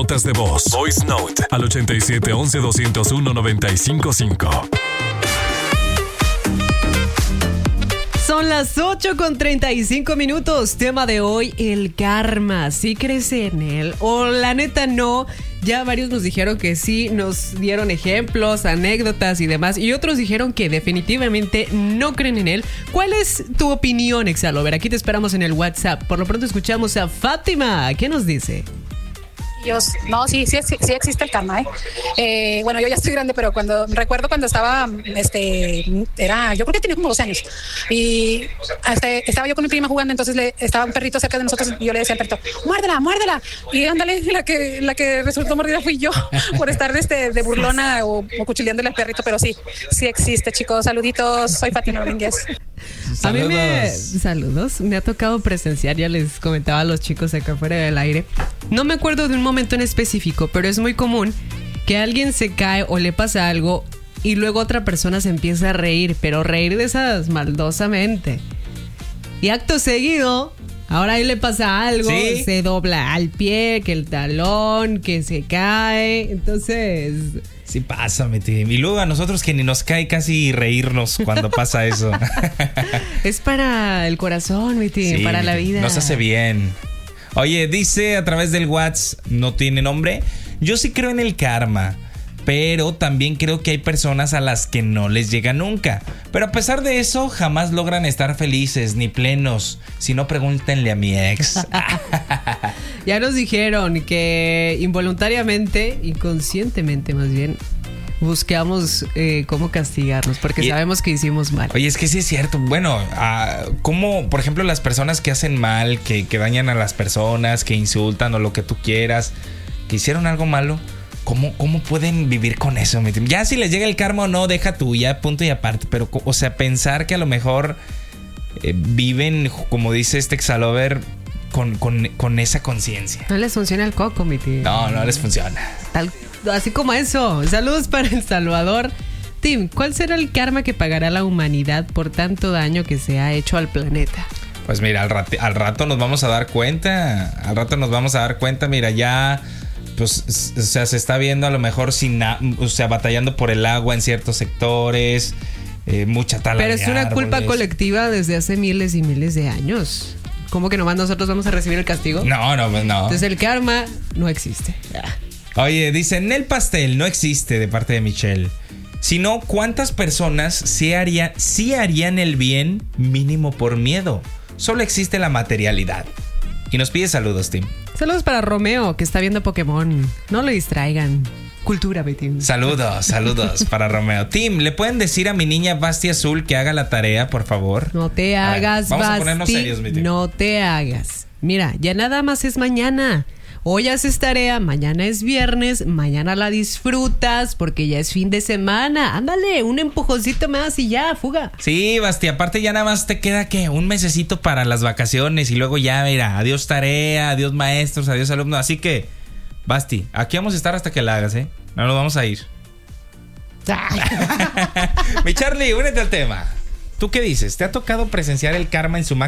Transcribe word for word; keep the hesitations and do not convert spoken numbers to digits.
notas de voz. Voice Note al ochenta y siete once doscientos uno noventa y cinco cinco. Son las ocho con treinta y cinco minutos. Tema de hoy, el karma. ¿Sí crees en él? O la neta no. Ya varios nos dijeron que sí, nos dieron ejemplos, anécdotas y demás. Y otros dijeron que definitivamente no creen en él. ¿Cuál es tu opinión, Exalover? Aquí te esperamos en el WhatsApp. Por lo pronto escuchamos a Fátima. ¿Qué nos dice? Yo, no, sí, sí, sí, sí existe el karma, ¿eh? ¿eh? Bueno, yo ya estoy grande, pero cuando recuerdo cuando estaba, este, era, yo creo que tenía como doce años y hasta, estaba yo con mi prima jugando, entonces le, estaba un perrito cerca de nosotros y yo le decía al perrito, muérdela, muérdela, y ándale, la que, la que resultó mordida fui yo por estar este, de burlona o, o cuchileándole al perrito, pero sí, sí existe, chicos. Saluditos, soy Fátima Domínguez. Saludos. A mí me, saludos, me ha tocado presenciar, ya les comentaba a los chicos acá fuera del aire. No me acuerdo de un momento en específico, pero es muy común que alguien se cae o le pasa algo y luego otra persona se empieza a reír, pero reír de esas maldosamente. Y acto seguido, ahora ahí le pasa algo, ¿sí? Se dobla al pie, que el talón, que se cae, entonces... Sí pasa, mi team. Y luego a nosotros que ni nos cae casi reírnos cuando pasa eso. Es para el corazón, mi team, sí, para la vida. Nos hace bien. Oye, dice a través del WhatsApp, no tiene nombre. Yo sí creo en el karma, pero también creo que hay personas a las que no les llega nunca. Pero a pesar de eso, jamás logran estar felices ni plenos. Si no, pregúntenle a mi ex. Ya nos dijeron que involuntariamente, inconscientemente más bien, buscamos eh, cómo castigarnos, porque y, sabemos que hicimos mal. Oye, es que sí es cierto. Bueno, uh, como por ejemplo las personas que hacen mal, que, que dañan a las personas, que insultan o lo que tú quieras, que hicieron algo malo, ¿cómo, cómo pueden vivir con eso? Ya si les llega el karma o no, deja tú, ya punto y aparte. Pero, o sea, pensar que a lo mejor eh, viven, como dice este Exalover, con, con, con esa conciencia. No les funciona el coco, mi tío. No, no les funciona. Tal Así como eso. Saludos para El Salvador. Tim, ¿cuál será el karma que pagará la humanidad por tanto daño que se ha hecho al planeta? Pues mira, al, rat- al rato nos vamos a dar cuenta. Al rato nos vamos a dar cuenta. Mira, ya, pues, o sea, se está viendo a lo mejor sin, na- o sea, batallando por el agua en ciertos sectores. Eh, mucha tala de Pero es una árboles. culpa colectiva desde hace miles y miles de años. ¿Cómo que nomás nosotros vamos a recibir el castigo? No, no, pues no. Entonces el karma no existe. Oye, dicen, el pastel no existe de parte de Michelle. Sino, ¿cuántas personas sí harían, sí harían el bien mínimo por miedo? Solo existe la materialidad. Y nos pide saludos, Tim. Saludos para Romeo, que está viendo Pokémon. No le distraigan. Cultura, Betín. Saludos, saludos para Romeo. Tim, ¿le pueden decir a mi niña Basti Azul que haga la tarea, por favor? No te hagas, ver, vamos Basti. a ponernos serios, mi Tim. No te hagas. Mira, ya nada más es mañana. Hoy haces tarea, mañana es viernes, mañana la disfrutas porque ya es fin de semana. Ándale, un empujoncito más y ya, fuga. Sí, Basti, aparte ya nada más te queda, ¿qué? Un mesecito para las vacaciones y luego ya, mira, adiós tarea, adiós maestros, adiós alumnos. Así que, Basti, aquí vamos a estar hasta que la hagas, ¿eh? No nos vamos a ir. Mi Charlie, únete al tema. ¿Tú qué dices? ¿Te ha tocado presenciar el karma en su máxima